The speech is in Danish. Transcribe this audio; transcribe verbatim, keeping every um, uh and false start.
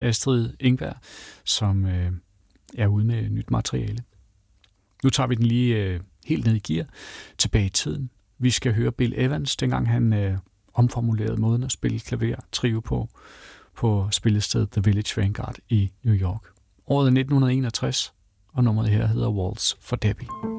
Astrid Engberg, som øh, er ude med nyt materiale. Nu tager vi den lige øh, helt ned i gear, tilbage i tiden. Vi skal høre Bill Evans, dengang han øh, omformulerede måden at spille klaver trio på, på spillestedet The Village Vanguard i New York. Året er nitten enogtres, og nummeret her hedder Waltz for Debbie.